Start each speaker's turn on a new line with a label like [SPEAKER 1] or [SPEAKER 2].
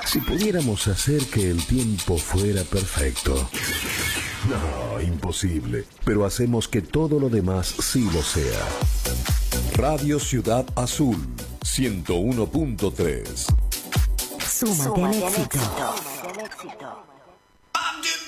[SPEAKER 1] Si pudiéramos hacer que el tiempo fuera perfecto. No, imposible. Pero hacemos que todo lo demás sí lo sea. Radio Ciudad Azul, 101.3.
[SPEAKER 2] Súmate al éxito.